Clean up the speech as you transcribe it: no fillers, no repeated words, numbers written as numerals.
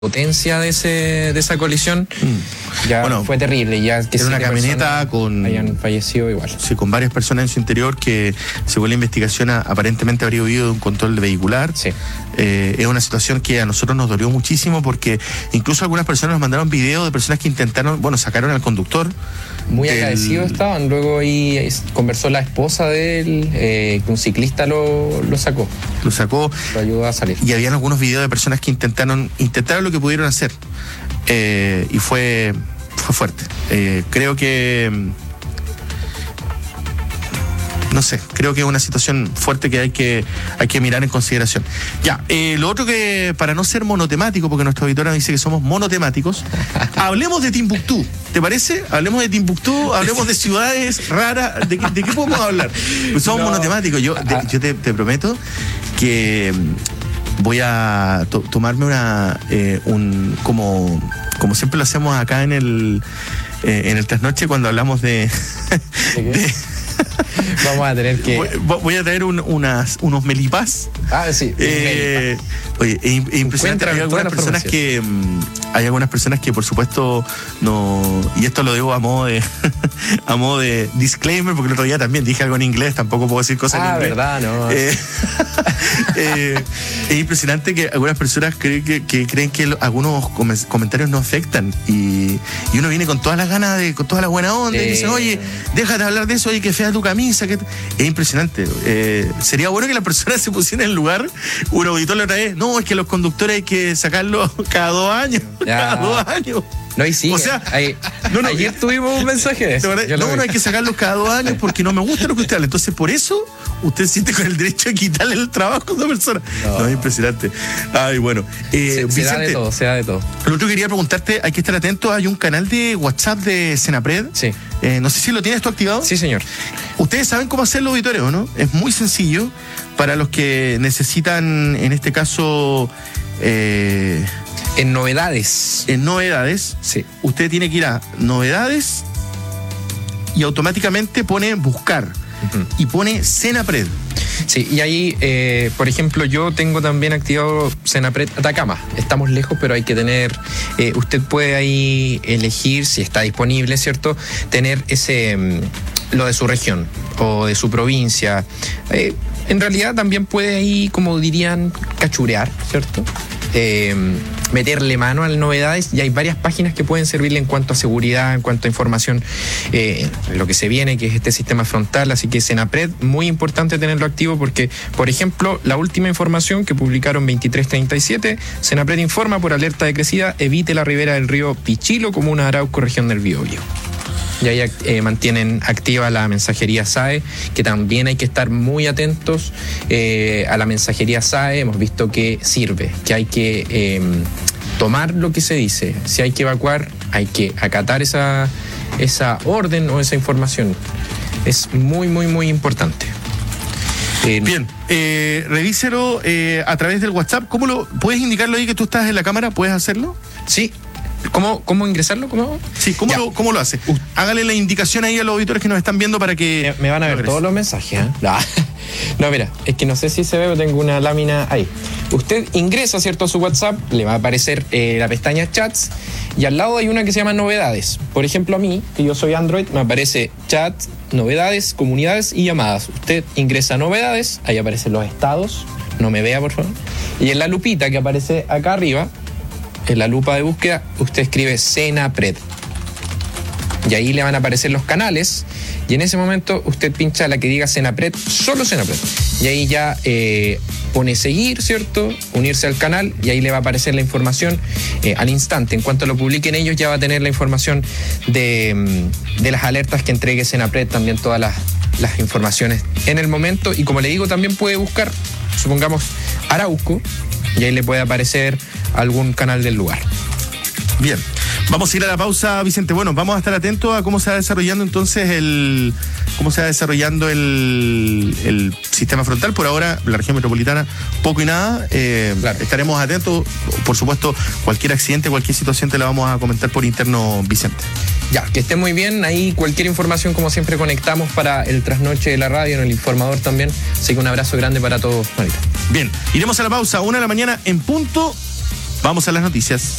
potencia de esa colisión ya fue terrible. Ya que era una camioneta hayan fallecido igual. Sí, con varias personas en su interior que, según la investigación, aparentemente habría huido de un control vehicular. Sí. Es una situación que a nosotros nos dolió muchísimo porque incluso algunas personas nos mandaron videos de personas que intentaron, sacaron al conductor. Muy agradecidos estaban. Luego ahí conversó la esposa de él, que un ciclista lo sacó. Lo ayudó a salir. Y habían algunos videos de personas que intentaron lo que pudieron hacer. Y fue fuerte. Creo que... No sé, creo que es una situación fuerte que hay que mirar en consideración. Ya, lo otro que, para no ser monotemático, porque nuestra auditora dice que somos monotemáticos, hablemos de Timbuktu, ¿te parece? Hablemos de Timbuktu, hablemos de ciudades raras, ¿de qué podemos hablar? Pues somos monotemáticos. Yo te prometo que voy a tomarme como siempre lo hacemos acá en el trasnoche cuando hablamos de vamos a tener que... Voy a traer unos melipás. Sí. Oye, es impresionante. Hay algunas personas que por supuesto no... Y esto lo digo a modo de disclaimer, porque el otro día también dije algo en inglés, tampoco puedo decir cosas en inglés. Verdad, no. Es impresionante que algunas personas creen que algunos comentarios no afectan y uno viene con todas las ganas, con toda la buena onda y dice, oye, déjate hablar de eso, oye, que fea tu camisa. Es impresionante. Sería bueno que la persona se pusiera en el lugar. Un auditor la otra vez, no, es que los conductores hay que sacarlos cada 2 años. Cada 2 años. No, y sí. O sea, ayer tuvimos un mensaje. No hay que sacarlos cada 2 años porque no me gusta lo que usted habla. Entonces, por eso, usted siente con el derecho de quitarle el trabajo a una persona. No, es impresionante. Ay, bueno. Se da de todo. Lo otro que quería preguntarte, hay que estar atento. Hay un canal de WhatsApp de Senapred. Sí. No sé si lo tienes tú activado. Sí, señor. Ustedes saben cómo hacerlo, auditores, ¿o no? Es muy sencillo para los que necesitan, en este caso... En novedades. Sí. Usted tiene que ir a novedades y automáticamente pone buscar y pone Senapred. Sí, y ahí, por ejemplo, yo tengo también activado Senapred Atacama. Estamos lejos, pero hay que tener... usted puede ahí elegir, si está disponible, ¿cierto? Tener lo de su región o de su provincia. En realidad también puede ahí, como dirían, cachurear, ¿cierto? Meterle mano a las novedades, y hay varias páginas que pueden servirle en cuanto a seguridad, en cuanto a información, lo que se viene, que es este sistema frontal. Así que Senapred, muy importante tenerlo activo porque, por ejemplo, la última información que publicaron 2337, Senapred informa por alerta de crecida, evite la ribera del río Pichilo, comuna de Arauco, región del Biobío. Y ahí mantienen activa la mensajería SAE, que también hay que estar muy atentos a la mensajería SAE. Hemos visto que sirve, que hay que tomar lo que se dice. Si hay que evacuar, hay que acatar esa orden o esa información. Es muy, muy, muy importante. Bien, revíselo a través del WhatsApp. ¿Puedes indicarlo ahí que tú estás en la cámara? ¿Puedes hacerlo? Sí. ¿Cómo ingresarlo? Sí, ¿cómo lo hace? Hágale la indicación ahí a los auditores que nos están viendo para que... Me van a ver todos los mensajes, ¿eh? No, mira, es que no sé si se ve, pero tengo una lámina ahí. Usted ingresa, ¿cierto?, a su WhatsApp, le va a aparecer la pestaña Chats, y al lado hay una que se llama Novedades. Por ejemplo, a mí, que yo soy Android, me aparece Chat, Novedades, Comunidades y Llamadas. Usted ingresa a Novedades, ahí aparecen los estados, no me vea, por favor. Y en la lupita que aparece acá arriba, en la lupa de búsqueda, usted escribe Senapred. Y ahí le van a aparecer los canales. Y en ese momento usted pincha la que diga Senapred, solo Senapred. Y ahí ya pone seguir, ¿cierto? Unirse al canal, y ahí le va a aparecer la información al instante. En cuanto lo publiquen ellos, ya va a tener la información de las alertas que entregue Senapred, también todas las informaciones en el momento. Y como le digo, también puede buscar, supongamos, Arauco, y ahí le puede aparecer algún canal del lugar. Bien, vamos a ir a la pausa, Vicente. Bueno, vamos a estar atentos a cómo se va desarrollando entonces el sistema frontal. Por ahora, la región metropolitana, poco y nada. Claro. Estaremos atentos. Por supuesto, cualquier accidente, cualquier situación te la vamos a comentar por interno, Vicente. Ya, que esté muy bien. Ahí cualquier información, como siempre, conectamos para el trasnoche de la radio, en el informador también. Así que un abrazo grande para todos. Bien, iremos a la pausa, 1:00 a.m. en punto. Vamos a las noticias.